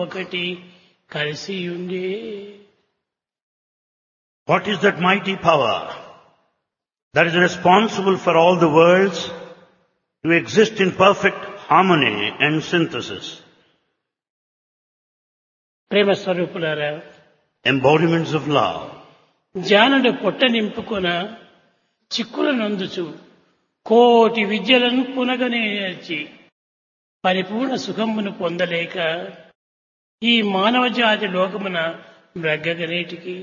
ఒకటి కలిసి ఉండే. What is that mighty power that is responsible for all the worlds to exist in perfect harmony and synthesis? ప్రేమ స్వరూపులారా, Embodiments of love. జానుడు పొట్ట నింపుకొన చిక్కుల నందుచు కోటి విద్యలను పునగనేర్చి పరిపూర్ణ సుఖమును పొందలేక ఈ మానవ జాతి లోకమున బ్రగ్గగనేటికి.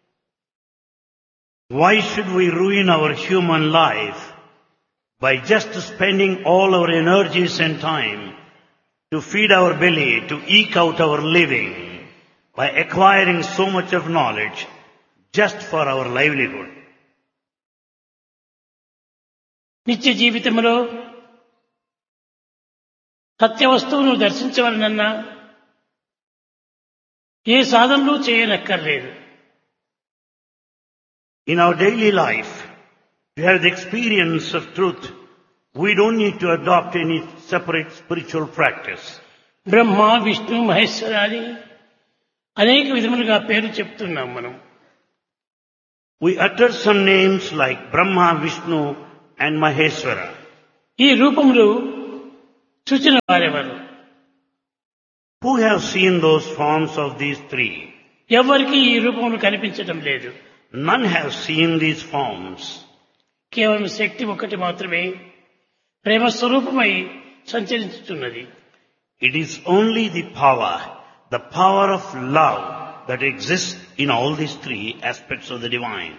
Why should we ruin our human life by just spending all our energies and time to feed our belly, to eke out our living, by acquiring so much of knowledge just for our livelihood? నిత్య జీవితంలో సత్య వస్తువును దర్శించవలనన్నా ఏ సాధనలు చేయనక్కర్లేదు. In our daily life, to have the experience of truth, we don't need to adopt any separate spiritual practice. బ్రహ్మ, విష్ణు, మహేశ్వరాని అనేక విధములుగా పేరు చెప్తున్నాం మనం. We utter some names like Brahma, Vishnu and Maheshwara. ఈ రూపములు సూచన వారెవరు? Who have seen those forms of these three? ఎవరికి ఈ రూపములు కనిపించడం లేదు. None have seen these forms. కేవలం శక్తి ఒకటి మాత్రమే ప్రేమ స్వరూపమై సంచరించుతున్నది. It is only the power of love that exists in all these three aspects of the divine.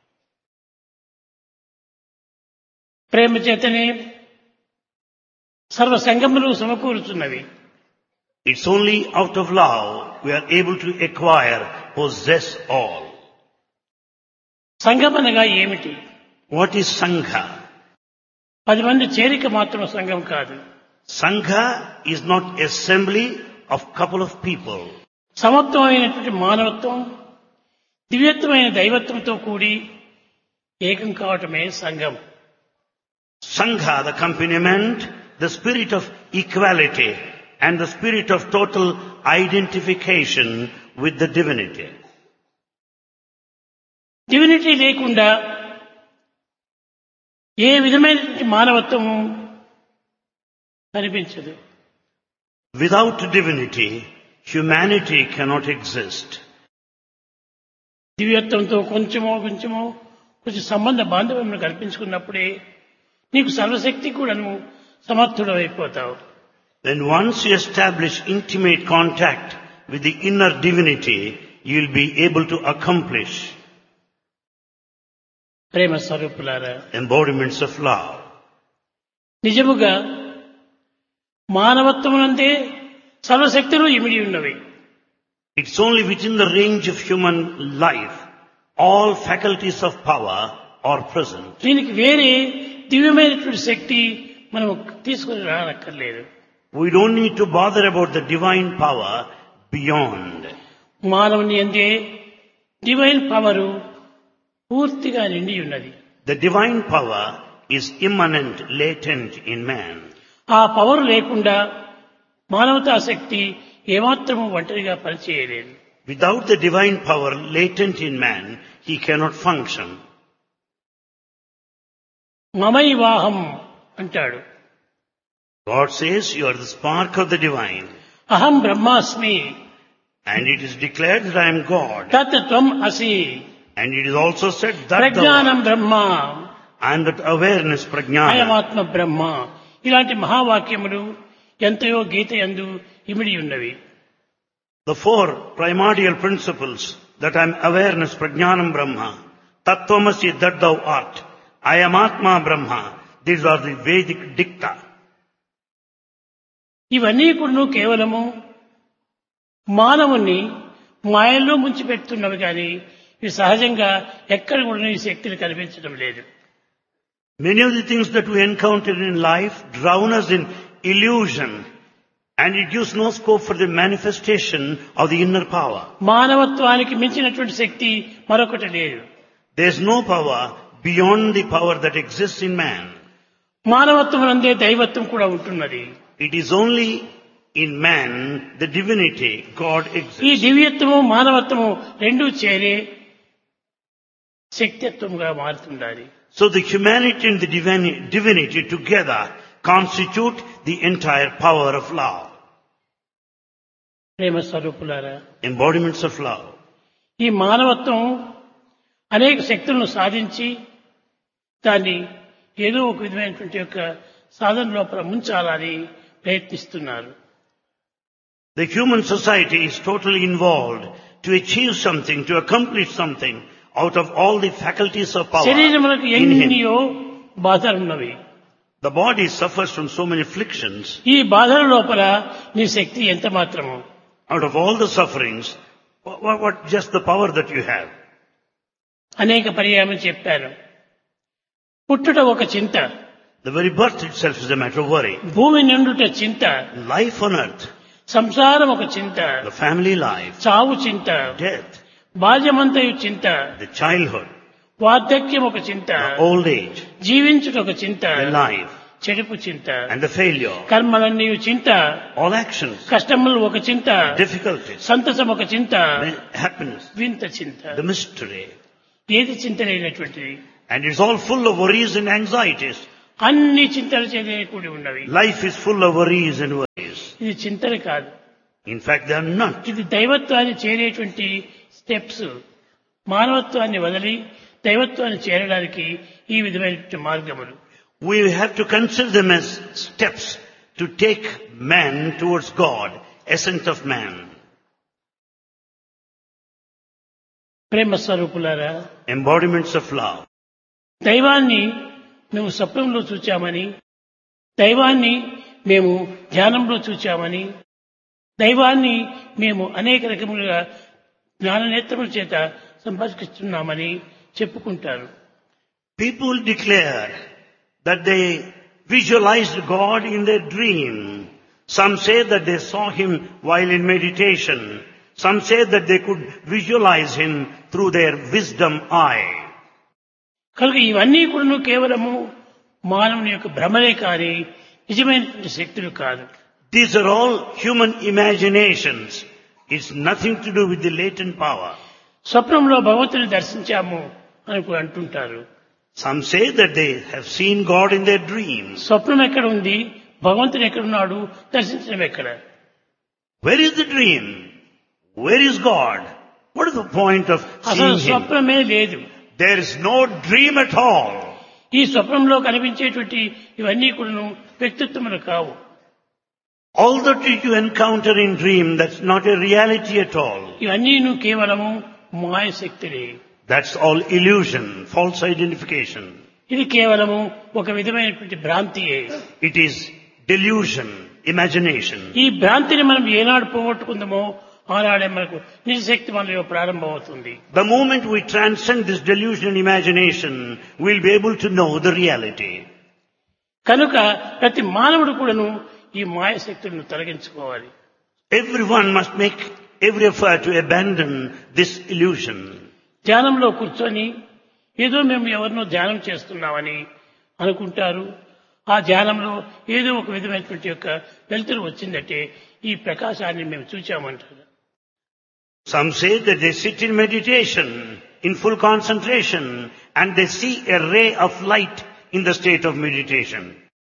ప్రేమ చేతనే సర్వ సంగములు సమకూరుతున్నవి. It's only out of love we are able to acquire, possess all. సంఘం అనగా ఏమిటి? What is Sangha? 10 మంది చేరిక మాత్రం సంఘం కాదు. Sangha is not assembly of couple of people. సమత్వమైనటువంటి మానవత్వం, దివ్యత్వమైన దైవత్వంతో కూడి ఏకం కావటమే సంఘం. Sangha, the accompaniment, the spirit of equality and the spirit of total identification with the divinity. Divinity లేకుండా ఏ విధమైనటువంటి మానవత్వము కనిపించదు. Without divinity, humanity cannot exist. దివ్యత్వంతో కొంచెం సంబంధ బాంధవ్యం కల్పించుకున్నప్పుడే నీకు సర్వశక్తి కూడాను సమర్థుడైపోతావు. Then once you establish intimate contact with the inner divinity, you will be able to accomplish ప్రేమ స్వరూపులారా, embodiments of love. నిజముగా మానవత్వమునందే సర్వశక్తులు ఇమిడి ఉన్నవి. It's only within the range of human life all faculties of power are present. దీనికి వేరే దివ్యమైనటువంటి శక్తి మనం తీసుకుని రానక్కర్లేదు. We don't need to bother about the divine power beyond. మానవుని అందే డివైన్ పవరు పూర్తిగా నిండి ఉన్నది. The divine power is immanent, latent in man. ఆ పవర్ లేకుండా మానవతా శక్తి ఏమాత్రము ఒంటరిగా పనిచేయలేదు. Without the divine power latent in man, he cannot function. మమైవాహం అంటాడు. God says, you are the spark of the divine. అహం బ్రహ్మాస్మి, And it is declared that I am God. తత్ త్వం అసి, And it is also said that ప్రజ్ఞానం బ్రహ్మ, I am that awareness, prajnana. అయమాత్మ బ్రహ్మ. ఇలాంటి మహావాక్యములు ఎంతయో గీత యందు ఇమిడి ఉన్నవి. The four primordial principles that I am awareness, prajnanam brahma, tattvamasi that thou art, I am atma brahma. These are the Vedic dicta. ఇవన్నీ కూడా కేవలము మానవుణ్ణి మాయల్లో ముంచిపెడుతున్నవి కానీ ఇవి సహజంగా ఎక్కడ కూడా ఈ శక్తులు కనిపించడం లేదు. Many of the things that we encounter in life drown us in illusion, and it gives no scope for the manifestation of the inner power. మానవత్వానికి మించినటువంటి శక్తి మరొకటి లేదు. There is no power beyond the power that exists in man. మానవత్వం అందే దైవత్వం కూడా ఉంటున్నది. It is only In man, the divinity, God ఈ exists. దివ్యత్వము మానవత్వము రెండూ చేరే శక్తిత్వంగా మారుతుండాలి. So the humanity and the divinity together constitute the entire power of love. ప్రేమ స్వరూపులారా, Embodiments of love. ఈ మానవత్వం అనేక శక్తులను సాధించి దాన్ని ఏదో ఒక విధమైనటువంటి యొక్క సాధన లోపల ముంచాలని ప్రయత్నిస్తున్నారు. The human society is totally involved to achieve something, to accomplish something out of all the faculties of power శరీరములకు in him. ఎన్నో బాధలున్నవి. The body suffers from so many afflictions. ఈ బాధల లోపల నీ శక్తి ఎంత మాత్రము. Out of all the sufferings, what just the power that you have? అనేక పర్యాయం చెప్పాను. పుట్టుట ఒక చింత, The very birth itself is a matter of worry. భూమి నిండుట చింత, Life on earth, సంసారం ఒక చింత, the family life, చావు చింత, death, బాల్యమంతయు చింత, the childhood, వార్ధక్యం ఒక చింత, the old age, జీవించుట ఒక చింత, the life, చెడుపు చింత, and the failure. కర్మలన్నీ చింత, All actions, కష్టములు ఒక చింత, difficulties, సంతసం ఒక చింత, happiness, వింత చింత. the mystery. ఏది చింత లేనటువంటిది? And it's all full of worries and anxieties. అన్ని చింతలు చేత కూడి ఉన్నవి. Life is full of worries and worries. ఇది చింతలు కాదు, In fact, they are not. ఇది దైవత్వాన్ని చేరేటువంటి స్టెప్స్. మానవత్వాన్ని వదిలి దైవత్వాన్ని చేరడానికి ఈ విధమైనటువంటి మార్గములు. We have to consider them as steps to take man towards God, essence of man. ప్రేమ స్వరూపులారా, Embodiments of love. దైవాన్ని మేము స్వప్నంలో చూచామని, దైవాన్ని మేము ధ్యానంలో చూచామని, దైవాన్ని మేము అనేక రకములుగా జ్ఞాననేత్రముల చేత సంపర్కిస్తున్నామని చెప్పుకుంటారు. People declare that they visualized God in their dream. Some say that they saw Him while in meditation. Some say that they could visualize Him through their wisdom eye. కనుక ఇవన్నీ కూడా కేవలము మానవుని యొక్క భ్రమలే కానీ నిజమైనటువంటి శక్తులు కాదు. These are all human imaginations. It's nothing to do with the latent power. స్వప్నంలో భగవంతుని దర్శించాము అని కూడా అంటుంటారు. Some say that they have seen God in their dreams. స్వప్నం ఎక్కడ ఉంది, భగవంతుడు ఎక్కడున్నాడు, దర్శించడం ఎక్కడ? Where is the dream? Where is God? What is the point of అసలు seeing Him? స్వప్నమే లేదు. There is no dream at all. ఈ స్వప్నంలో కనిపించేటువంటి ఇవన్నీ కూడా వ్యక్తిత్వములు కావు. All that you encounter in dream, that's not a reality at all. ఇవన్నీ కేవలము మాయ శక్తులే. That's all illusion, false identification. ఇది కేవలము ఒక విధమైనటువంటి భ్రాంతియే. It is delusion, imagination. ఈ భ్రాంతిని మనం ఏనాడు పోగొట్టుకుందామో ఆనాడే మనకు నిజశక్తి మనలో ప్రారంభమవుతుంది. The moment we transcend this delusion and imagination, we'll be able to know the reality. కనుక ప్రతి మానవుడు కూడాను ఈ మాయ శక్తులను తొలగించుకోవాలి. Everyone must make every effort to abandon this illusion. ధ్యానంలో కూర్చొని ఏదో మేము ఎవరినో ధ్యానం చేస్తున్నామని అనుకుంటారు. ఆ ధ్యానంలో ఏదో ఒక విధమైనటువంటి యొక్క వెలుతురు వచ్చిందంటే ఈ ప్రకాశాన్ని మేము చూచామంటారు. Some say that they sit in meditation, in full concentration, and they see a ray of light in the state of meditation.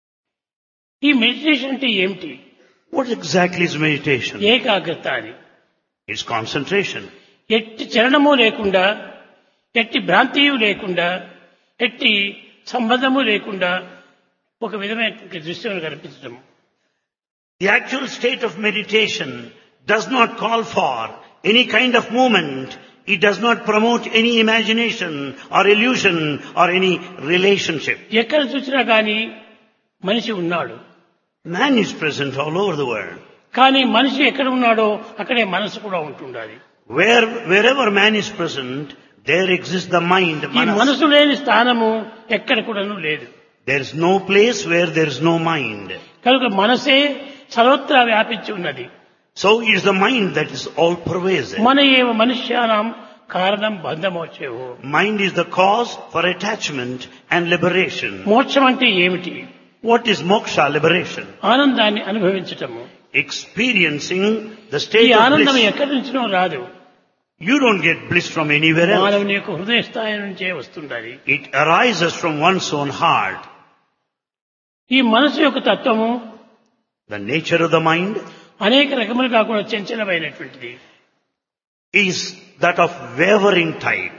ఈ మెడిటేషన్ అంటే ఏమిటి? What exactly is meditation? ఏకాగ్రత అని. It's concentration. ఎట్టి చలనము లేకుండా, ఎట్టి భ్రాంతియు లేకుండా, ఎట్టి సంబంధము లేకుండా ఒక విధమైనటువంటి దృశ్యం కనిపించడం. The actual state of meditation does not call for any kind of movement. It does not promote any imagination or illusion or any relationship. ఎక్కడ చూసినా కానీ మనిషి ఉన్నాడు. Man is present all over the world. కానీ మనిషి ఎక్కడ ఉన్నాడో అక్కడే మనసు కూడా ఉంటుండాలి. Wherever man is present, there exists the mind, ఈ manas. మనసు లేని స్థానము ఎక్కడ కూడాను లేదు. There is no place where there is no mind. కనుక మనసే సర్వత్రా వ్యాపించి ఉన్నది. So it is the mind that is all pervasive. మన ఏవ మనుష్యానాం కారణం బంధమోక్షేవో. Mind is the cause for attachment and liberation. మోక్షం అంటే ఏమిటి? What is moksha, liberation? ఆనందాన్ని అనుభవించటము. experiencing the ఈ state of ఆనందం bliss. ఎక్కడి నుంచినో రాదు, You don't get bliss from anywhere else. మానవుని యొక్క హృదయ స్థాయి నుంచే వస్తుండాలి. It arises from one's own heart. ఈ మనసు యొక్క తత్వము The nature of the mind అనేక రకములుగా కూడా చంచలమైనటువంటిది. is that of wavering type.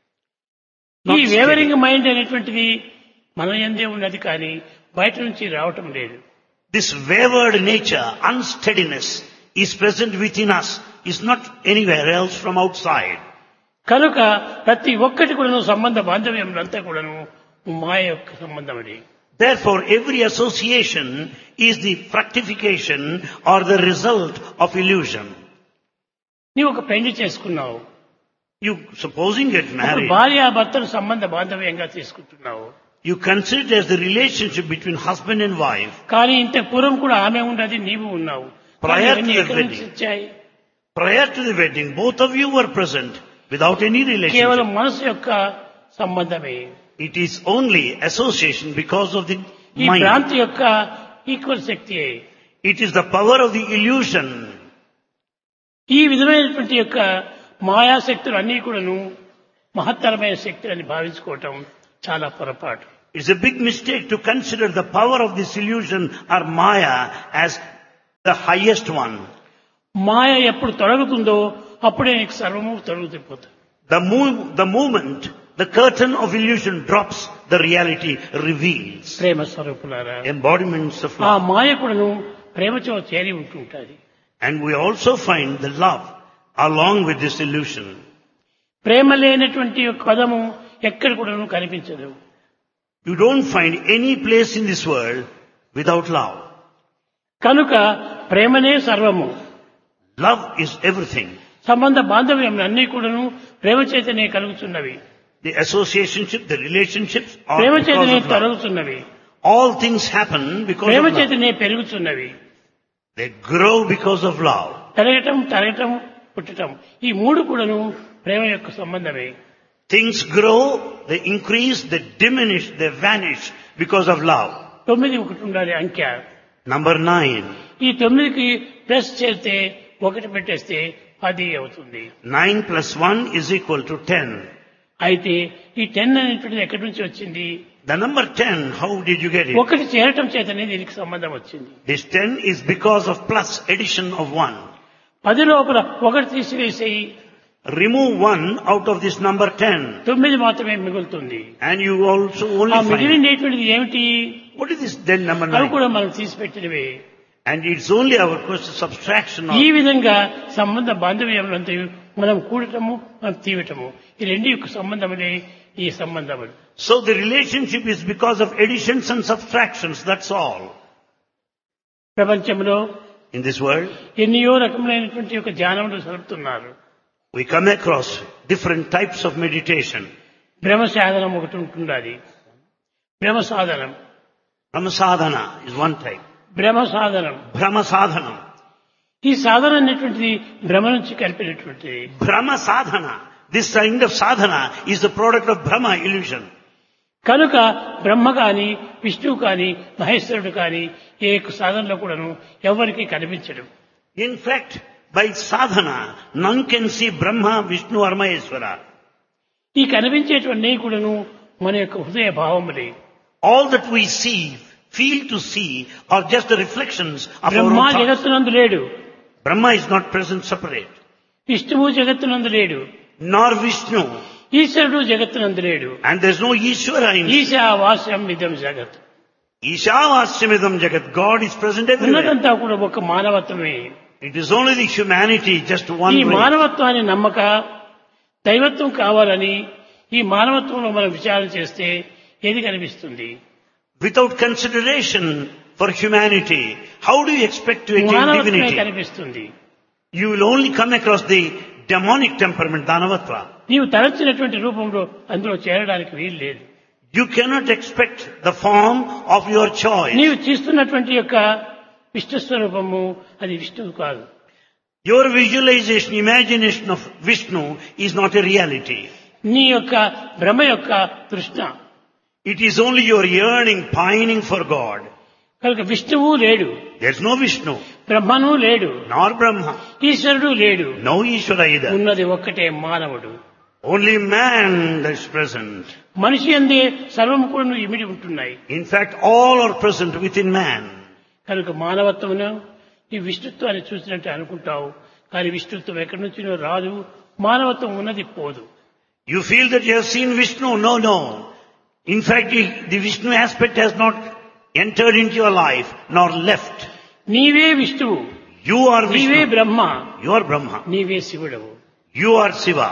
ఈ Not వేవరింగ్ మైండ్ అనేటువంటిది మన యందే ఉన్నది కానీ బయట నుంచి రావటం లేదు. This wavered nature, unsteadiness, is present within us, is not anywhere else from outside. కనుక ప్రతి ఒక్కటి కూడాను సంబంధ బాంధవ్యములంతా కూడాను మాయ యొక్క సంబంధమని. Therefore, every association is the fructification or the result of illusion. నీవు ఒక పెళ్లి చేసుకున్నావు, You, supposing get అప్పుడు married, భార్యాభర్తలు సంబంధ బాంధవ్యంగా తీసుకుంటున్నావు. you consider it as the relationship between husband and wife. కానీ ఇంత పూర్వం కూడా ఆమె ఉన్నది, నీవు ఉన్నావు. Prior to ఇవన్నీ the ఎక్కడి నుంచి wedding. వచ్చాయి? Prior to the wedding, both of you were present without any కేవలం relationship. మనసు యొక్క సంబంధమే. It is only association because of the ఈ mind. భ్రాంతి యొక్క equal Shakti. It is the power of the illusion. ఈ విధమైనటువంటి యొక్క మాయాశక్తులు అన్నీ కూడాను మహత్తరమైన శక్తులని భావించుకోవటం చాలా పొరపాటు. It's a big mistake to consider the power of this illusion or Maya as the highest one. మాయ ఎప్పుడు తొలగుతుందో అప్పుడే నీకు సర్వము తొలగిపోతుంది. The moment the curtain of illusion drops, the reality reveals. ప్రేమ స్వరూపులారా, Embodiments of ఆ love. మాయ కూడాను ప్రేమతో చేరి ఉంటుంటుంది. And we also find the love along with this illusion. ప్రేమ లేనటువంటి ఒక పదము ఎక్కడ కూడాను కనిపించదు. You don't find any place in this world without love. కనుక ప్రేమనే సర్వము. Love is everything. సంబంధ బాంధవ్యం అన్నీ కూడాను ప్రేమ చేతనే కలుగుతున్నవి, The associationship, the relationships are Prema because చేతనే of love. తొలగుతున్నవి, All things happen because Prema of love. చేతనే పెరుగుతున్నవి. They grow because of love. పెరగటం, తరగటం, పుట్టటం, ఈ మూడు కూడాను ప్రేమ యొక్క సంబంధమే. Things grow, they increase, they diminish, they vanish because of love. 9 ఒకటి ఉండాలి అంకె. Number 9. ఈ 9కి ప్లస్ చేస్తే 1 పెట్టేస్తే 10 అవుతుంది. 9 plus 1 is equal to 10. అయితే ఈ 10 అనేటువంటిది ఎక్కడి నుంచి వచ్చింది? The number 10, how did you get it? 1 చేరటం చేతనే దీనికి సంబంధం వచ్చింది. This 10 is because of plus addition of 1. 10 లోపల 1 తీసివేసేయి, Remove 1 out of this number 10. 9 మాత్రమే మిగులుతుంది. And you also ఆ only find. మిగిలినటువంటిది ఏమిటి? What is this then number అవి 9? కూడా మనం తీసిపెట్టినవే. And it's only our question subtraction ఈ of. విధంగా సంబంధ బాంధవ్యములంతా మనం కూడటము, మనం తీయటము, ఈ రెండు యొక్క సంబంధములే ఈ సంబంధములు. So the relationship is because of additions and subtractions, that's all. ప్రపంచంలో In this world, ఎన్నో రకములైనటువంటి యొక్క ధ్యానములు సలుపుతున్నారు. we come across different types of meditation. భ్రమ సాధనం ఒకటి ఉంటుండాలి. భ్రమ సాధనం, Brahma sadhana is one type. భ్రమ సాధనం. Brahma sadhana. ఈ సాధన అనేటువంటిది భ్రమ నుంచి కలిపినటువంటిది. Brahma sadhana. This kind of sadhana is the product of Brahma illusion. కనుక బ్రహ్మ కాని, విష్ణువు కాని, మహేశ్వరుడు కాని ఏ యొక్క సాధనలో కూడాను ఎవరికి కనిపించడు. In fact, by sadhana, none can see Brahma, Vishnu or Maheshwara. ఈ కనిపించేటువంటి కూడాను మన యొక్క హృదయ భావములే. All that we see, feel to see, are just the reflections of our Brahma own thoughts. జగత్తునందు లేడు, Brahma is not present separate, విష్ణువు జగత్తునందు లేడు, nor Vishnu, ఈశ్వరుడు జగత్తునందు లేడు. and there's no Ishvara in ఈశావాస్యం ఇదం జగత్. Ishavasyamidam Jagat. God is present everywhere. ఉన్నదంతా కూడా ఒక మానవత్వమే. It is only the humanity, just one ఈ way. మానవత్వాన్ని నమ్మక దైవత్వం కావాలని ఈ మానవత్వంలో మనం విచారణ చేస్తే ఏది కనిపిస్తుంది? Without consideration for humanity, how do you expect to attain మానవత్వమే divinity? కనిపిస్తుంది. You will only come across the demonic temperament, Danavatva. నీవు తలచినటువంటి రూపంలో అందులో చేరడానికి వీలు లేదు. You cannot expect the form of your choice. నీవు చేస్తున్నటువంటి యొక్క విష్ణు స్వరూపము అది విష్ణువు కాదు. Your visualization, imagination of Vishnu is not a reality. నీ యొక్క భ్రమ యొక్క తృష్ణ. It is only your yearning, pining for God. కనుక విష్ణువు లేడు, There's no Vishnu, బ్రహ్మను లేడు, nor Brahma, ఈశ్వరుడు లేడు. no Ishvara either. ఉన్నది ఒక్కటే మానవుడు. Only man that's present. మనిషి అందే సర్వము కూడా ఇమిడి ఉంటున్నాయి. In fact, all are present within man. కనుక మానవత్వమును ఈ విష్ణుత్వాన్ని చూసినట్టు అనుకుంటావు, కానీ విష్ణుత్వం ఎక్కడి నుంచినో రాదు, మానవత్వం ఉన్నది పోదు. You feel that you have seen Vishnu. No, no. In fact, the Vishnu aspect has not entered into your life, nor left. నీవే విష్ణువు, You are నీవే Vishnu. Brahma, You are Brahma. నీవే శివుడవు. You are Shiva.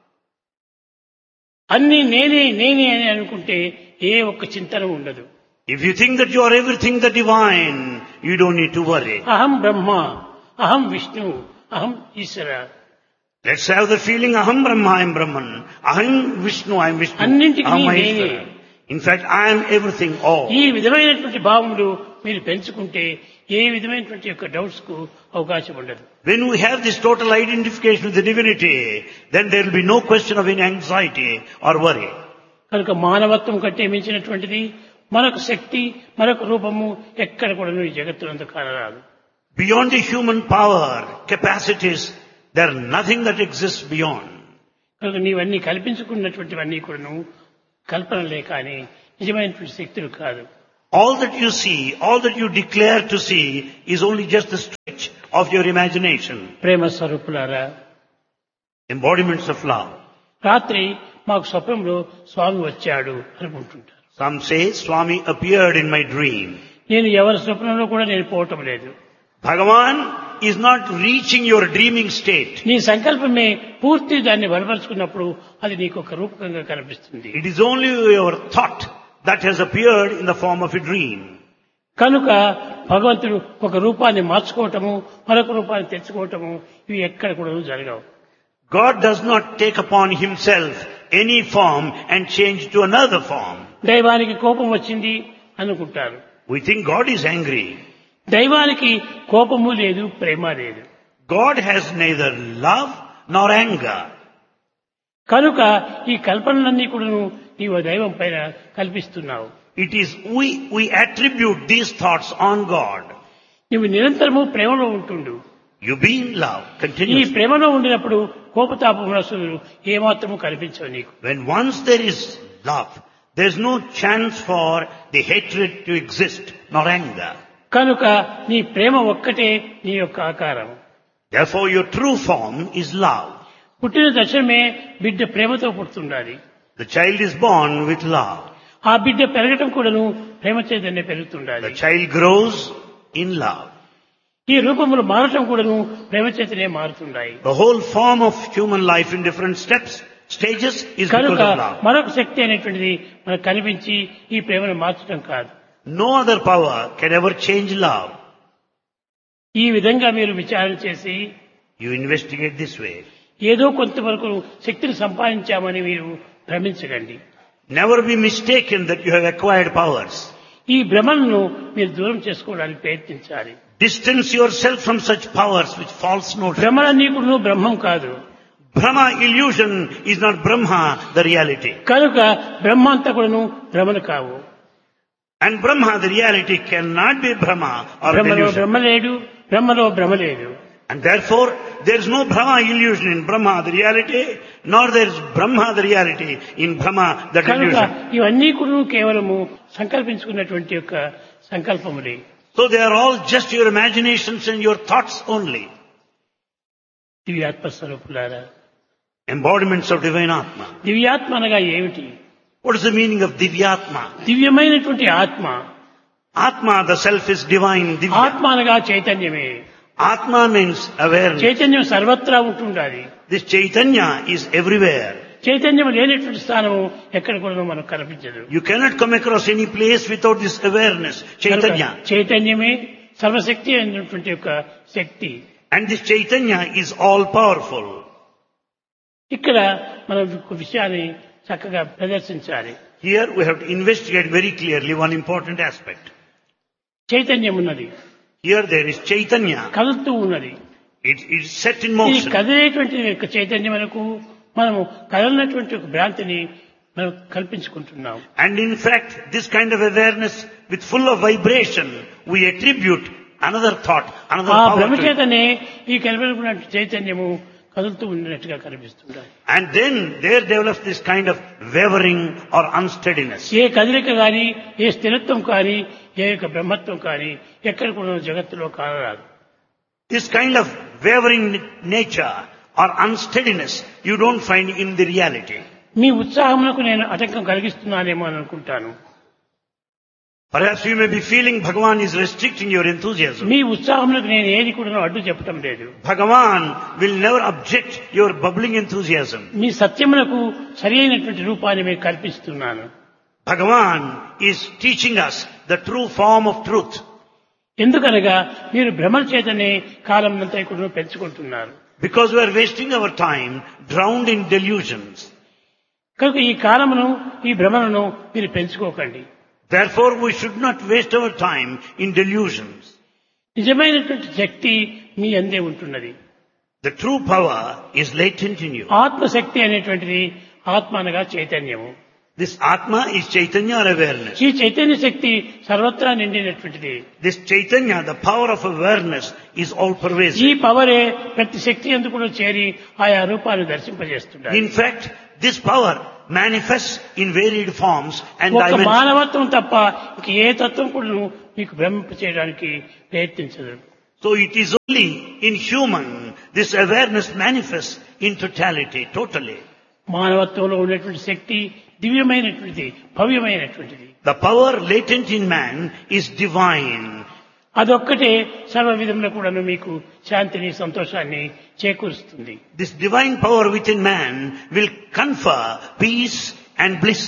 అన్ని నేనే నేనే అని అనుకుంటే ఏ ఒక్క చింతన ఉండదు. If you think that you are everything the divine, you don't need to worry. అహం బ్రహ్మ, అహం విష్ణు, అహం ఈశ్వర. Let's have the feeling, Aham Brahma, I am Brahman. Aham Vishnu, I am Vishnu. అన్నింటికి Aham నేనే. Maheshwara. In fact, I am everything, all. ఈ విధమైనటువంటి భావములు మీరు పెంచుకుంటే ఏ విధమైనటువంటి యొక్క డౌట్స్ కు అవకాశం ఉండదు. When we have this total identification with the divinity, then there will be no question of any anxiety or worry. కనుక మానవత్వం కంటే మించినటువంటిది మరొక శక్తి, మరొక రూపము ఎక్కడ కూడా ఈ జగత్తునందు కానరాదు. Beyond the human power, capacities, there is nothing that exists beyond. కనుక నీవన్నీ కల్పించుకున్నటువంటివన్నీ కూడాను కల్పనలే కానీ నిజమైనటువంటి శక్తులు కాదు. All that you see, all that you declare to see is only just the stretch of your imagination. ప్రేమ స్వరూపులారా, Embodiments of love. రాత్రి మాకు స్వప్నంలో స్వామి వచ్చాడు అనుకుంటుంటారు. Some say Swami appeared in my dream. నేను ఎవరి స్వప్నంలో కూడా నేను పోవటం లేదు. Bhagavan is not reaching your dreaming state. నీ సంకల్పమే పూర్తి దాన్ని బలపరుచుకున్నప్పుడు అది నీకు ఒక రూపకంగా కనిపిస్తుంది. It is only your thought that has appeared in the form of a dream. కనుక భగవంతుడు ఒక రూపాన్ని మార్చుకోవటము, మరొక రూపాన్ని తెచ్చుకోవటము ఇవి ఎక్కడ కూడా జరగవు. God does not take upon himself any form and change to another form. దైవానికి కోపం వచ్చింది అనుకుంటారు. We think God is angry. దైవానికి కోపము లేదు, ప్రేమ లేదు. God has neither love nor anger. కనుక ఈ కల్పనలన్నీ కూడా నీవు దైవం పైన కల్పిస్తున్నావు. It is we attribute these thoughts on God. నువ్వు నిరంతరము ప్రేమలో ఉంటుండు. You be in love ఈ continuously. ప్రేమలో ఉండినప్పుడు కోపతాపములు ఏమాత్రము కల్పించవు నీకు. When once there is love, there is no chance for the hatred to exist nor anger. కనుక నీ ప్రేమ ఒక్కటే నీ యొక్క ఆకారం. Therefore your true form is love. పుట్టిన దశమే బిడ్డ ప్రేమతో పుడుతుండాలి. The child is born with love. ఆ బిడ్డ పెరగటం కూడాను ప్రేమ చేతనే పెరుగుతుండాలి. The child grows in love. ఈ రూపములు మారటం కూడాను ప్రేమ చేతనే మారుతుండాయి. The whole form of human life in different stages is because కనుక of love. మరొక శక్తి అనేటువంటిది మనకు కనిపించి ఈ ప్రేమను మార్చడం కాదు. No other power can ever change love. ఈ విధంగా మీరు విచారణ చేసి You investigate this way. ఏదో కొంతవరకు శక్తిని సంపాదించామని మీరు భ్రమించకండి. Never be mistaken that you have acquired powers. ఈ భ్రమలను మీరు దూరం చేసుకోవడానికి ప్రయత్నించాలి. Distance yourself from such powers which false notion. భ్రమలన్నీ కూడా బ్రహ్మం కాదు. Brahma illusion is not Brahma, the reality. కనుక బ్రహ్మ అంతా కూడాను భ్రమలు కావు. And Brahma, the reality, cannot be Brahma or బ్రహ్మలో delusion. బ్రహ్మ లేడు, బ్రహ్మలో భ్రమ లేదు. And therefore, there is no Brahma illusion in Brahma, the reality, nor there is Brahma, the reality, in Brahma, the కనుక delusion. ఇవన్నీ కూడా కేవలము సంకల్పించుకున్నటువంటి యొక్క సంకల్పములే. So they are all just your imaginations and your thoughts only. దివ్యాత్మ స్వరూపులారా, Embodiments of divine Atma. దివ్యాత్మ అనగా ఏమిటి? What is the meaning of Divyatma? దివ్యమైనటువంటి ఆత్మ. Atma, the self is divine. Divya. ఆత్మ అనగా చైతన్యమే. Atma means awareness. చైతన్యం సర్వత్రా ఉంటుండాలి. This Chaitanya is everywhere. చైతన్యం లేనటువంటి స్థానము ఎక్కడ కూడా మనకు కనిపించదు. You cannot come across any place without this awareness. Chaitanya. చైతన్యమే సర్వశక్తి అయినటువంటి యొక్క శక్తి. And this Chaitanya is all powerful. ఇక్కడ మనం ఒక విషయాన్ని చక్కగా ప్రదర్శించాలి. Here we have to investigate very clearly one important aspect. చైతన్యం ఉన్నది, Here there is Chaitanya. కదులుతూ ఉన్నది. It is set in ఈ motion. కదిలేటువంటి యొక్క చైతన్యమునకు మనము కదలనటువంటి ఒక భ్రాంతిని మనం కల్పించుకుంటున్నాం. And in fact, this kind of awareness with full of vibration, we attribute another thought, another ఆ power భ్రమ to it. చేతనే ఈ కనిపిన చైతన్యము కదులుతూ ఉండినట్టుగా కనిపిస్తుంటాయి. And then there develops this kind of wavering or unsteadiness. ఏ కదలిక కానీ ఏ స్థిరత్వం కానీ ఏ యొక్క బ్రహ్మత్వం కానీ ఎక్కడ కూడా జగత్తులో కానరాదు. This kind of wavering nature or unsteadiness you don't find in the reality. మీ ఉత్సాహమునకు నేను ఆటంకం కలిగిస్తున్నానేమో అని అనుకుంటాను. Perhaps you may be feeling Bhagavan is restricting your enthusiasm. మీ ఉత్సాహమునకు నేను ఏది కూడా అడ్డు చెప్పటం లేదు. Bhagavan will never object your bubbling enthusiasm. మీ సత్యమునకు సరి అయినటువంటి రూపాన్ని మీకు కల్పిస్తున్నాను. Bhagavan is teaching us the true form of truth. ఎందుకనగా మీరు భ్రమల చేతనే కాలమంతా కూడా పెంచుకుంటున్నారు. Because we are wasting our time drowned in delusions. కనుక ఈ కాలమును ఈ భ్రమలను మీరు పెంచుకోకండి. Therefore we should not waste our time in delusions. నిజమైనటువంటి శక్తి మీ అందే ఉంటున్నది. The true power is latent in you. ఆత్మశక్తి అనేటువంటిది ఆత్మ అనగా చైతన్యము. This Atma is Chaitanya or awareness. ఈ చైతన్య శక్తి సర్వత్రా నిండినటువంటిది. This Chaitanya, the power of awareness, is all ఈ pervasive. పవరే ప్రతి శక్తి ఎందుకు కూడా చేరి ఆయా రూపాలను దర్శింపజేస్తున్నారు. In fact, this power manifests in varied forms and ఒక dimensions. మానవత్వం తప్ప ఇంక ఏ తత్వం కూడా మీకు భ్రమింప చేయడానికి ప్రయత్నించదు. So it is only in human this awareness manifests in totality, totally. మానవత్వంలో ఉన్నటువంటి శక్తి దివ్యమైనటువంటిది, భవ్యమైనటువంటిది. The power latent in man is divine. అదొక్కటే సర్వ విధంలో కూడా మీకు శాంతిని సంతోషాన్ని చేకూరుస్తుంది. This divine power within man will confer peace and bliss.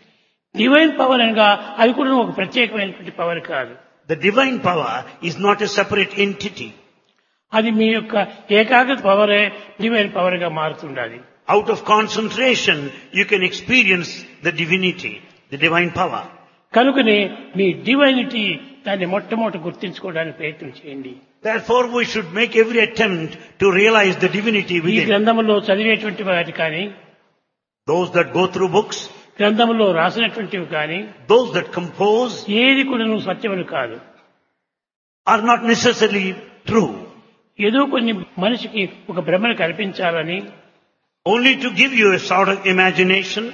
Divine power అనగా అది కూడా ఒక ప్రత్యేకమైనటువంటి పవర్ కాదు. The divine power is not a separate entity. అది మీ యొక్క ఏకాగ్రత పవరే డివైన్ పవర్ గా మారుతుండాలి. Out of concentration, you can experience the divinity, the divine power. కనుకనే మీ డివైనిటీ దాన్ని మొట్టమొదటి గుర్తించుకోవడానికి ప్రయత్నం చేయండి. Therefore, we should make every attempt to realize the divinity ఈ within. గ్రంథములో చదివేటువంటి వాటి కానీ, Those that go through books, గ్రంథములో రాసినటువంటివి కానీ, those that compose ఏది కూడా సత్యములు కాదు. are not necessarily true. ఏదో కొన్ని మనిషికి ఒక భ్రమను కల్పించాలని, Only to give you a sort of imagination,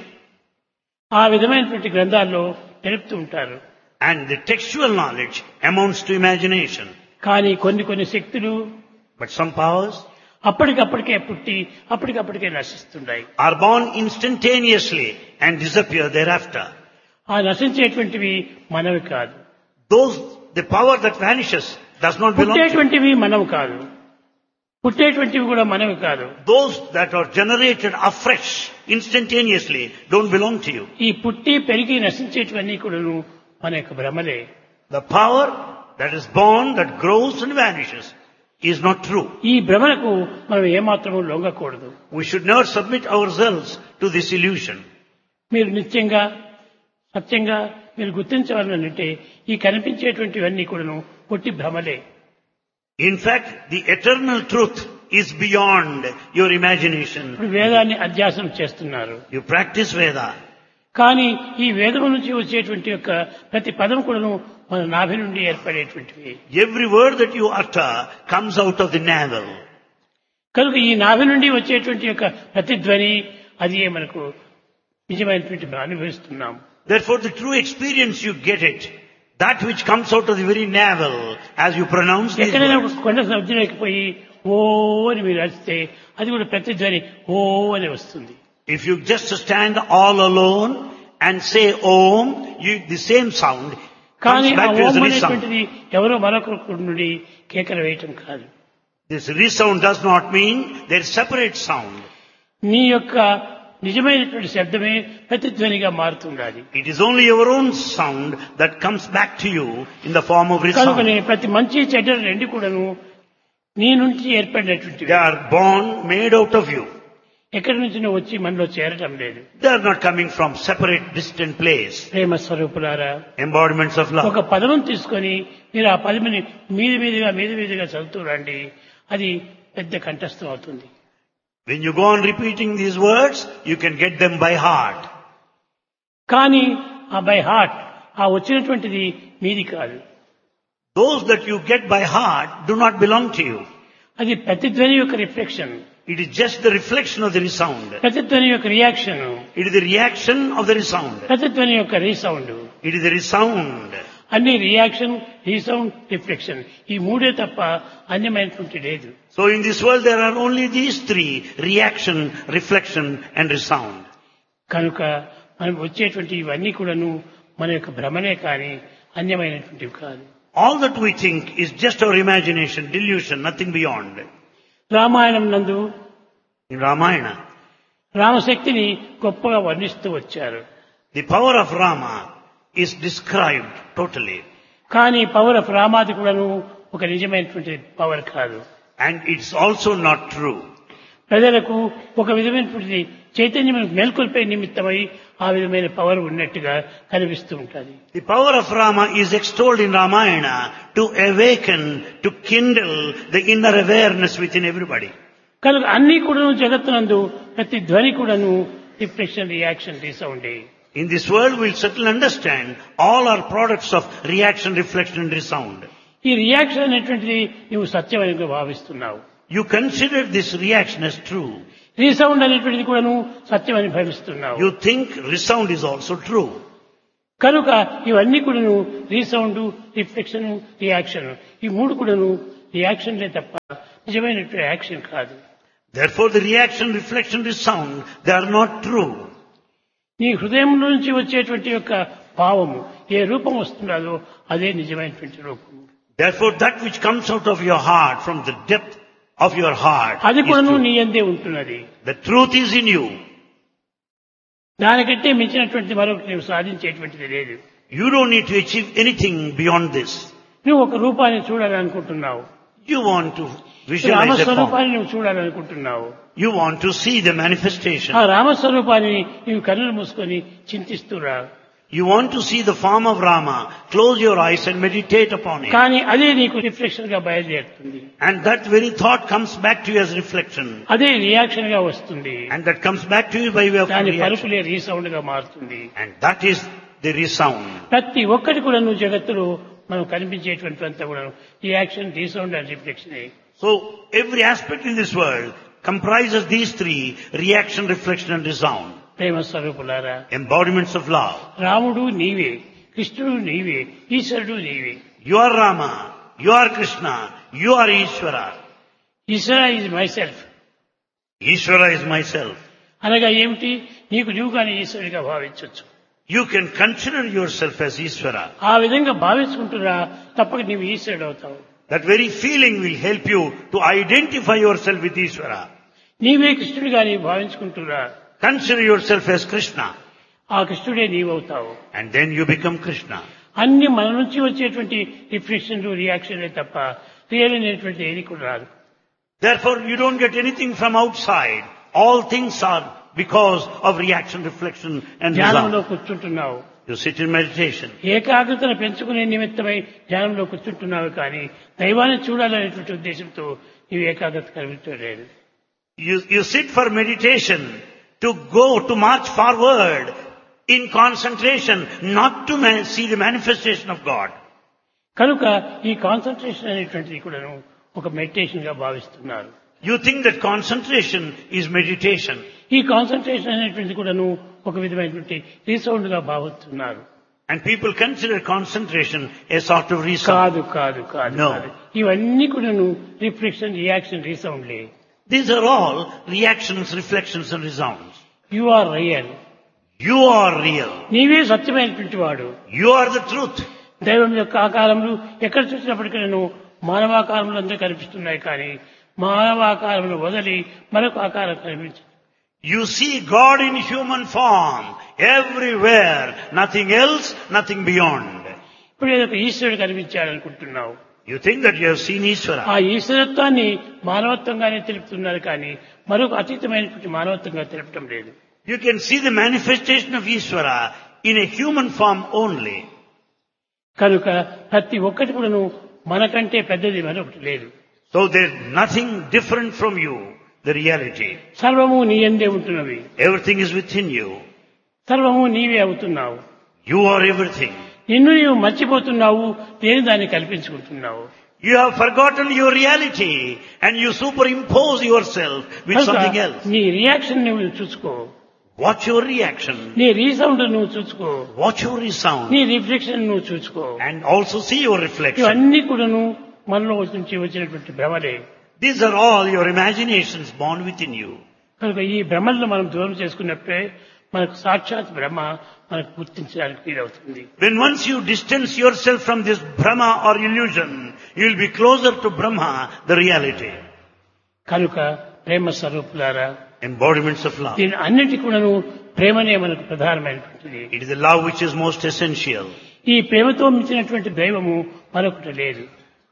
ఆ విధమైనటువంటి గ్రంథాల్లో తెలుపుతూ ఉంటారు. and the textual knowledge amounts to imagination. కానీ కొన్ని శక్తులు But some powers అప్పటికప్పటికే పుట్టి అప్పటికప్పటికే నశిస్తుంటాయి. are born instantaneously and disappear thereafter. ఆ నశించేటువంటివి మనవి కాదు. The power that vanishes does not belong to you. పుట్టేటువంటివి మనవి కాదు. పుట్టేటువంటివి కూడా మనవి కాదు. Those that are generated afresh instantaneously don't belong to you. ఈ పుట్టి పెరిగి నశించేటివన్నీ కూడా మన యొక్క భ్రమలే. The power that is born, that grows and vanishes is not true. ఈ భ్రమలకు మనం ఏమాత్రము లొంగకూడదు. We should never submit ourselves to this illusion. మీరు నిత్యంగా సత్యంగా మీరు గుర్తించవాలంటే ఈ కనిపించేటువంటివన్నీ కూడా పొట్టి భ్రమలే. In fact, the eternal truth is beyond your imagination. ఇప్పుడు వేదాన్ని అధ్యాసనం చేస్తున్నారు. You practice Veda. కానీ ఈ వేదము నుంచి వచ్చేటువంటి యొక్క ప్రతి పదం కూడా మన నాభి నుండి ఏర్పడేటువంటివి. Every word that you utter comes out of the navel. కనుక ఈ నాభి నుండి వచ్చేటువంటి యొక్క ప్రతిధ్వని అది మనకు నిజమైనటువంటి అనుభవిస్తున్నాం. Therefore, the true experience you get it, that which comes out of the very navel as you pronounce these ఎక్కడైనా words. కొండ సముద్రంలోకి ఓ అని మీరు అరిస్తే అది కూడా ప్రతిధ్వని ఓ అని వస్తుంది. If you just stand all alone and say Om, the same sound కానీ comes ఆ back to you as Om a resound. అనేటువంటిది ఎవరో మరొకరి నుండి కేకలు వేయటం కాదు. This resound does not mean there is separate sound. నీ యొక్క నిజమైనటువంటి శబ్దమే ప్రతిధ్వనిగా మారుతుండాలి. It is only your own sound that comes back to you in the form of కనుకనే resound. ప్రతి మంచి చెడ్డలు రెండు కూడాను నీ నుంచి ఏర్పడినటువంటివి. They are born, made out of you. ఎక్కడి నుంచి వచ్చి మనలో చేరటం లేదు. They are not coming from separate, distant place. ప్రేమ స్వరూపులారా, Embodiments of love. ఒక పదం తీసుకొని మీరు ఆ పదముని మీదిగా చదువుతూ రండి, అది పెద్ద కంఠస్థం అవుతుంది. When you go on repeating these words, you can get them by heart. కానీ ఆ బై హార్ట్ ఆ వచ్చినటువంటిది మీది కాదు. Those that you get by heart do not belong to you. అది ప్రతిధ్వని యొక్క reflection, It is just the reflection of the resound. ప్రతిధ్వని యొక్క reaction, It is the reaction of the resound. ప్రతిధ్వని యొక్క resound. It is the resound. అన్ని reaction, resound, reflection ఈ మూడే తప్ప అన్యమైనటువంటి లేదు. So in this world there are only these three: reaction, reflection and resound. కనుక మనం వచ్చేటువంటి ఇవన్నీ కూడాను మన యొక్క భ్రమనే కానీ అన్యమైనటువంటివి కాదు. All that we think is just our imagination, delusion, nothing beyond. Ramayanam నందు In Ramayana, రామశక్తిని గొప్పగా వర్ణిస్తూ వచ్చారు. the power of Rama is described totally. కానీ పవర్ ఆఫ్ రామాది కూడాను ఒక నిజమైనటువంటి పవర్ కాదు. And it's also not true. ప్రజలకు ఒక విధమైనటువంటి చైతన్యం మేల్కొల్పే నిమిత్తమై ఆ విధమైన పవర్ ఉన్నట్టుగా కనిపిస్తూ ఉంటుంది. The power of Rama is extolled in Ramayana to awaken, to kindle the inner awareness within everybody. కనుక అన్ని కూడాను జగత్తునందు ప్రతి ధ్వని కూడాను reflection, reaction, రీసౌండే. In this world we'll certainly understand all are products of reaction, reflection and resound. ఈ reaction అనేటువంటిది నువ్వు సత్యమని భావిస్తున్నావు. You consider this reaction as true. Resound అనేటువంటిది కూడాను సత్యమని భావిస్తున్నావు. You think resound is also true. కనుక ఇవన్నీ కూడాను రీసౌండ్, రిఫ్లెక్షన్, రియాక్షన్ ఈ మూడు కూడాను రియాక్షన్లే తప్ప నిజమైనటువంటి యాక్షన్ కాదు. Therefore the reaction, reflection, resound, they are not true. నీ హృదయంలో నుంచి వచ్చేటువంటి యొక్క భావము ఏ రూపం వస్తుందో అదే నిజమైనటువంటి రూపము. Therefore that which comes out of your heart, from the depth of your heart, అది is కూడాను true. నీ యందే ఉంటున్నది. The truth is in you. దానికంటే మించినటువంటి మరొకటి నువ్వు సాధించేటువంటిది లేదు. You don't need to achieve anything beyond this. నువ్వు ఒక రూపాన్ని చూడాలనుకుంటున్నావు. You want to visualize a form. రామస్వరూపాన్ని నువ్వు చూడాలనుకుంటున్నావు. You want to see the manifestation. ఆ రామస్వరూపాన్ని నువ్వు కన్నులు మూసుకొని చింతిస్తురా. You want to see the form of Rama. Close your eyes and meditate upon it. కానీ అదే నీకు రిఫ్లెక్షన్ గా బయలుదేరుతుంది. And that very thought comes back to you as reflection. అదే రియాక్షన్ గా వస్తుంది. And that comes back to you by way of దాని reaction. పలుకులే resound గా మారుతుంది. And that is the resound. ప్రతి ఒక్కటి కూడా నువ్వు జగత్తులో మనం కనిపించేటువంటి అంతా కూడా reaction, resound and reflection. So every aspect in this world comprises these three: reaction, reflection and resound. ప్రేమ స్వరూపులారా, Embodiments of love. రాముడు నీవే, కృష్ణుడు నీవే, ఈశ్వరుడు నీవే. You are Rama, you are Krishna, you are Ishvara. Eshwara is my self Ishvara is myself. అనగా ఏమిటి? నీకు నీవు కానీ ఈశ్వరుడిగా భావించవచ్చు. You can consider yourself as Ishvara. ఆ విధంగా భావించుకుంటున్నా తప్పక నీవు ఈశ్వరుడు అవుతావు. That very feeling will help you to identify yourself with Ishvara. నీవే కృష్ణుడిగా నీవు భావించుకుంటున్నా Consider yourself as Krishna. ఆ కృష్ణుడే నీవవుతావు. And then you become Krishna. అన్ని మన నుంచి వచ్చేటువంటి రిఫ్లెక్షన్లు, రియాక్షన్లే తప్ప రియల్ అనేటువంటి ఏది కూడా రాదు. Therefore you don't get anything from outside. All things are because of reaction, reflection and ధ్యానంలో resound. కూర్చుంటున్నావు. You sit in meditation. ఏకాగ్రతను పెంచుకునే నిమిత్తమై ధ్యానంలో కూర్చుంటున్నావు కానీ దైవాన్ని చూడాలనేటువంటి ఉద్దేశంతో నీవు ఏకాగ్రత కలిగించలేదు. You sit for meditation to go, to march forward in concentration, not to see the manifestation of God. కనుక ఈ కాన్సన్ట్రేషన్ అనేటువంటిది కూడాను ఒక మెడిటేషన్ గా భావిస్తున్నారు. You think that concentration is meditation. ఈ కాన్సన్ట్రేషన్ అనేటువంటిది కూడాను ఒక విధమైనటువంటి రీసౌండ్ గా భావిస్తున్నారు. And people consider concentration a sort of resound. కాదు కాదు కాదు No. కాదు. ఇవన్నీ కూడాను reflection, reaction, రీసౌండ్లే. These are all reactions, reflections and resounds. You are real. You are real. నీవే సత్యమైనటువంటి వాడు. You are the truth. దైవం యొక్క ఆకారములు ఎక్కడ చూసినప్పటికీ నేను మానవాకారములు అందరూ కనిపిస్తున్నాయి కానీ మానవాకారములు వదిలి మరొక ఆకారం కనిపించదు. You see God in human form everywhere, nothing else, nothing beyond. ఇప్పుడు ఏదో ఒక ఈశ్వరుడు కనిపించాడు అనుకుంటున్నావు. You think that you have seen Ishvara. ఆ ఈశ్వరత్వాన్ని మానవత్వంగానే తెలుపుతున్నారు కానీ మరొక అతీతమైనటువంటి మానవత్వంగా తెలపటం లేదు. You can see the manifestation of Ishvara in a human form only. కనుక ప్రతి ఒక్కటి కూడాను మనకంటే పెద్దది మరొకటి లేదు. So there's nothing different from you, the reality. సర్వము నీ యందే ఉంటున్నవి. Everything is within you. సర్వము నీవే అవుతున్నావు. You are everything. నిన్ను నీవు మర్చిపోతున్నావు, నేను దాన్ని కల్పించుకుంటున్నావు. You have forgotten your reality and you superimpose yourself with something కనుక else. నీ రియాక్షన్ నువ్వు చూసుకో, Watch your reaction. నీ రీసౌండ్ నువ్వు చూసుకో, Watch your resound. నీ రిఫ్లెక్షన్ నువ్వు చూసుకో. And also see your reflection. ఇవన్నీ కూడాను మనలో నుంచి వచ్చినటువంటి భ్రమలే. These are all your imaginations born within you. కనుక ఈ భ్రమలను మనం దూరం చేసుకున్నప్పుడే మనకు సాక్షాత్ బ్రహ్మ మనకు గుర్తించడానికి వీలవుతుంది. When once you distance yourself from this Brahma or illusion, you will be closer to Brahma, the reality. కనుక ప్రేమ స్వరూపులారా, Embodiments of love. దీని అన్నిటి కూడాను ప్రేమనే మనకు ప్రధానమైనటువంటిది. It is the love which is most essential. ఈ ప్రేమతో మించినటువంటి దైవము మరొకటి లేదు.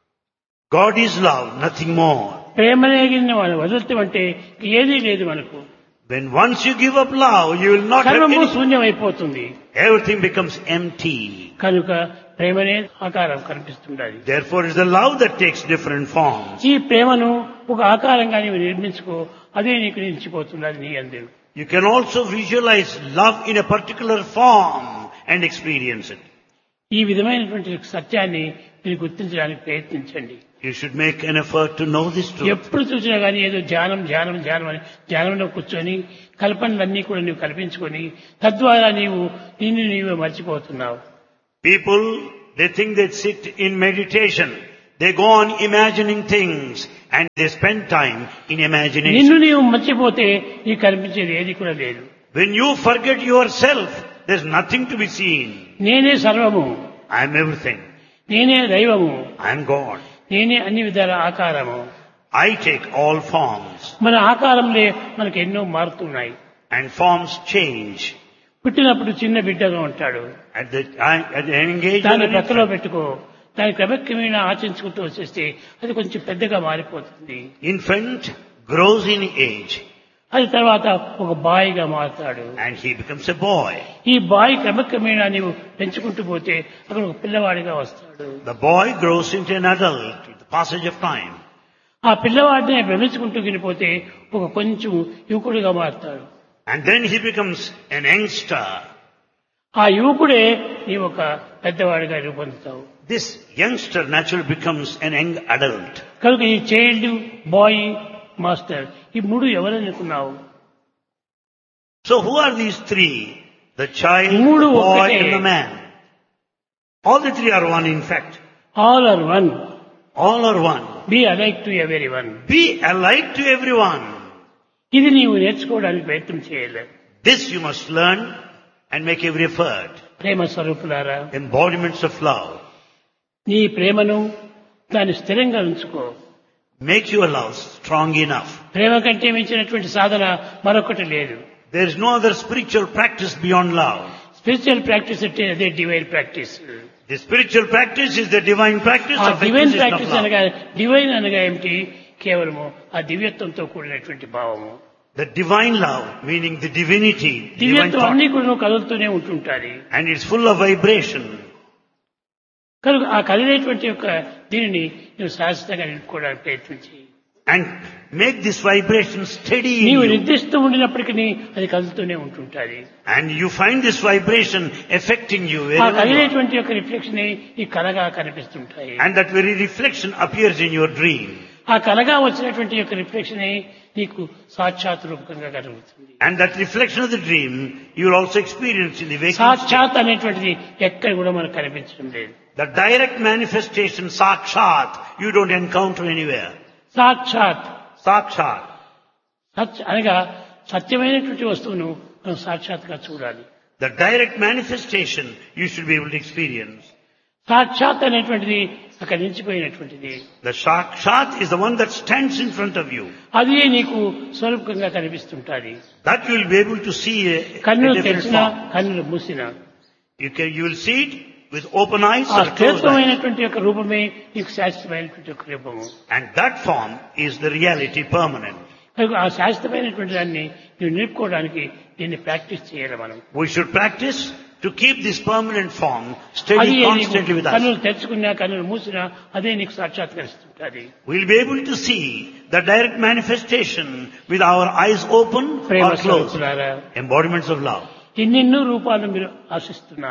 God is love, nothing more. ప్రేమనే మనం వదులుతామంటే ఏదీ లేదు మనకు. When once you give up love, you will not have సర్వము anything. శూన్యమైపోతుంది. Everything becomes empty. కనుక ప్రేమనే ఆకారం కనిపిస్తుండాలి. Therefore, it is the love that takes different forms. ఈ ప్రేమను ఒక ఆకారంగా నీవు నిర్మించుకో, అదే నీకు నిలిచిపోతున్నది నీ అందు. You can also visualize love in a particular form and experience it. ఈ విధమైనటువంటి సత్యాన్ని మీరు గుర్తించడానికి ప్రయత్నించండి. You should make an effort to know this truth. ఎప్పుడు చూసినా కానీ ఏదో ధ్యానం ధ్యానం ధ్యానం అని ధ్యానంలో కూర్చొని కల్పనలన్నీ కూడా నీవు కల్పించుకొని తద్వారా నీవు నిన్ను నీవే మర్చిపోతున్నావు. People, they think they sit in meditation. They go on imagining things and they spend time in imagination. నిన్ను నీవు మర్చిపోతే నీకు కనిపించేది ఏది కూడా లేదు. When you forget yourself, there's nothing to be seen. నేనే సర్వము, I am everything. నేనే దైవము, I am God. నేనే అన్ని విధాల ఆకారము. I take all forms. మన ఆకారంలో మనకు ఎన్నో మారుతున్నాయి. And forms change. పుట్టినప్పుడు చిన్న బిడ్డగా ఉంటాడు, At the young age, దాన్ని ప్రక్కలో పెట్టుకో, దాన్ని క్రమక్రమేణా ఆచరించుకుంటూ వచ్చేస్తే అది కొంచెం పెద్దగా మారిపోతుంది. infant grows in age అది తర్వాత ఒక బాయిగా మారుతాడు. and he becomes a boy. ఈ బాయి క్రమక్రమేణా నీవు పెంచుకుంటూ పోతే అక్కడ ఒక పిల్లవాడిగా వస్తాడు. The boy grows into an adult with the passage of time. ఆ పిల్లవాడిని భ్రమించుకుంటూ వెళ్ళిపోతే ఒక కొంచెం యువకుడిగా మారుతాడు. And then he becomes an youngster. ఆ యువకుడే నీ ఒక పెద్దవాడిగా రూపొందుతావు. This youngster naturally becomes an young adult. కనుక ఈ చైల్డ్, బాయ్, మాస్టర్, ఈ మూడు ఎవరనుకున్నావు? So who are these three? The child, the మూడు boy ఒక్కటే. and the man. All the three are one in fact. All are one. All are one. Be alike to every one. Be alike to everyone. ఇది నీవు నేర్చుకోవడానికి ప్రయత్నం చేయలేదు. This you must learn and make every effort. ప్రేమ స్వరూపులారా, Embodiments of love. నీ ప్రేమను దాన్ని స్థిరంగా ఉంచుకో. Make your love strong enough. ప్రేమ కంటే మించినటువంటి సాధన మరొకటి లేదు. There is no other spiritual practice beyond love. Spiritual practice అంటే అదే divine practice. The spiritual practice is the divine practice ఆ of divine acquisition of practice love. అనగా, డివైన్ అనగా ఏమిటి? కేవలము ఆ దివ్యత్వంతో కూడినటువంటి భావము. The divine love, meaning the divinity, divine దివ్యత్వం thought. అన్ని కూడా కదులుతూనే ఉంటుంటాది. And it's full of vibration. కనుక ఆ కదిలేటువంటి యొక్క దీనిని నువ్వు శాశ్వతంగా నిలుపుకోవడానికి ప్రయత్నించి And make this vibration steady in నీవు you. నిర్దిష్టం ఉండినప్పటికీ అది కదులుతూనే ఉంటుంటాది. And you find this vibration affecting you ఆ wherever you are. కదిలేటువంటి యొక్క రిఫ్లెక్షన్ ఈ కలగా కనిపిస్తుంటాయి. And that very reflection appears in your dream. ఆ కలగా వచ్చినటువంటి యొక్క రిఫ్లెక్షన్ నీకు సాక్షాత్ రూపకంగా కలుగుతుంది. And that reflection of the dream you will also experience in the waking state. సాక్షాత్ అనేటువంటిది ఎక్కడ కూడా మనకు కనిపించడం లేదు. The direct manifestation, sakshat, you don't encounter anywhere. సాక్షాత్ Sakshat. అనగా సత్యమైనటువంటి వస్తువును మనం సాక్షాత్గా చూడాలి. The direct manifestation you should be able to experience. సాక్షాత్ అనేటువంటిది అక్కడ నిలిచిపోయినటువంటిది. The sakshat is the one that stands in front of you. అది నీకు స్వరూపంగా కనిపిస్తుంటాది. That you will be able to see a కన్నులు different తెరిచినా, form. కన్నులు మూసినా You will see it with open eyes ఆ or closed eyes. శ్రేష్టమైనటువంటి యొక్క రూపమే నీకు శాశ్వతమైనటువంటి యొక్క రూపము. And that form is the reality permanent. కనుక ఆ శాశ్వతమైనటువంటి దాన్ని నువ్వు నిలుపుకోవడానికి దీన్ని ప్రాక్టీస్ చేయాలి మనం. We should practice to keep this permanent form steady అది constantly with us. కన్నులు తెరుచుకున్నా, కన్నులు మూసినా అదే నీకు సాక్షాత్కరిస్తుంటది. We'll be able to see the direct manifestation with our eyes open Prema or closed. స్వరూపులారా, Embodiments of love. ఎన్నెన్నో రూపాలను మీరు ఆశిస్తున్నారు.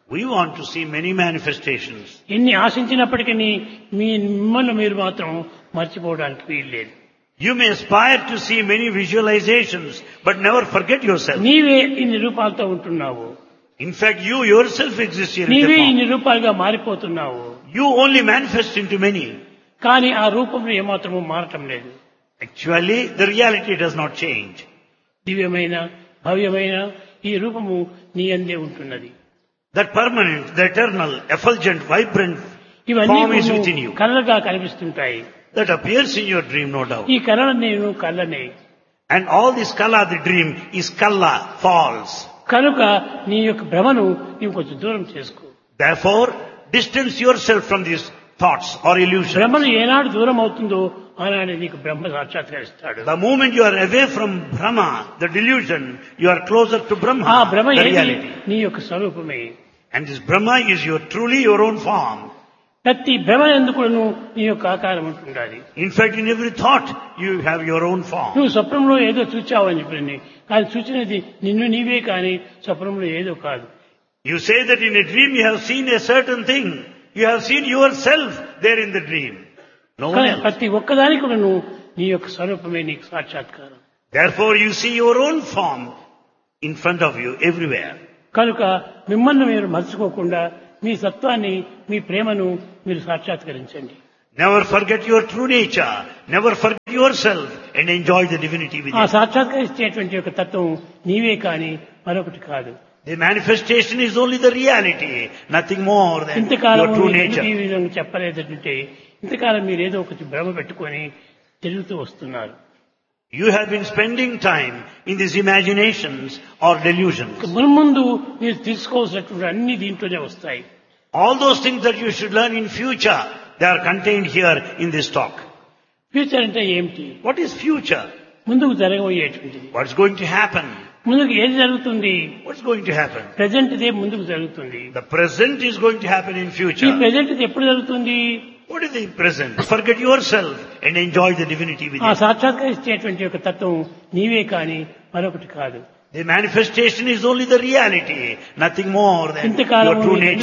We want to see many manifestations. ఎన్ని ఆశించినప్పటికీ మిమ్మల్ని మీరు మాత్రం మర్చిపోవడానికి వీల్లేదు. You may aspire to see many visualizations, but never forget yourself. నీవే ఇన్ని రూపాలతో ఉంటున్నావు. In fact, you yourself exist here in the నీవే form. ఇన్ని రూపాలుగా మారిపోతున్నావు. You only manifest into many. కానీ ఆ రూపంలో ఏమాత్రము మారటం లేదు. Actually, the reality does not change. దివ్యమైన భవ్యమైన ఈ రూపము నీ అందే ఉంటున్నది. That permanent, the eternal, effulgent, vibrant ఇవన్నీ form is within you. కళలుగా కనిపిస్తుంటాయి. That appears in your dream, no doubt. ఈ కళ నేను కళ్ళనే. And all this kala, the dream, is kala, false. కనుక నీ యొక్క భ్రమను నీవు కొంచెం దూరం చేసుకో. Therefore, distance yourself from these thoughts or illusions. భ్రమను ఏనాడు దూరం అవుతుందో ఆనాడు నీకు బ్రహ్మ సాక్షాత్కరిస్తాడు. The moment you are away from Brahma, the delusion, you are closer to Brahma, ఆ భ్రమ the ఏది reality. నీ యొక్క స్వరూపమే. And this Brahma is truly your own form. ప్రతి భ్రమ ఎందుకును నీ యొక్క ఆకారం ఉంటుండాలి. In fact, in every thought, you have your own form. నువ్వు స్వప్నంలో ఏదో చూచావని చెప్పి కానీ చూచినది నిన్ను నీవే కానీ స్వప్నంలో ఏదో కాదు. You say that in a dream you have seen a certain thing. You have seen yourself there in the dream. No one కానీ else. ప్రతి ఒక్కదానికి కూడా నువ్వు నీ యొక్క స్వరూపమే నీకు సాక్షాత్కారం. Therefore, you see your own form in front of you everywhere. కనుక మిమ్మల్ని మీరు మర్చిపోకుండా మీ సత్వాన్ని మీ ప్రేమను మీరు సాక్షాత్కరించండి. Never forget your true nature. Never forget yourself and enjoy the divinity ఆ within. సాక్షాత్కరించేటువంటి యొక్క తత్వం నీవే కానీ మరొకటి కాదు. The manifestation is only the reality, nothing more than ఇంతకాలం your true మీరు ఎందుకు ఈ nature. విధంగా చెప్పలేదంటే ఇంతకాలం మీరు ఏదో ఒకటి భ్రమ పెట్టుకొని తిరుగుతూ వస్తున్నారు. You have been spending time in these imaginations or delusions. మున్ముందు మీరు తీసుకోవాల్సినటువంటి అన్ని దీంట్లోనే వస్తాయి. All those things that you should learn in future, they are contained here in this talk. Future అంటే ఏమిటి? What is future? ముందుకు జరగబోయేటువంటిది. What's going to happen? ముందుకు ఏది జరుగుతుంది? What's going to happen? Present ఇదే ముందుకు జరుగుతుంది. The present is going to happen in ఈ future. ప్రజెంట్ ఇది ఎప్పుడు జరుగుతుంది? What is the present? Forget yourself and enjoy the divinity ఆ within. సాక్షాత్కరించేటువంటి యొక్క తత్వం నీవే కానీ మరొకటి కాదు. The manifestation is only the reality, nothing more than ఇంతకాలం your true nature.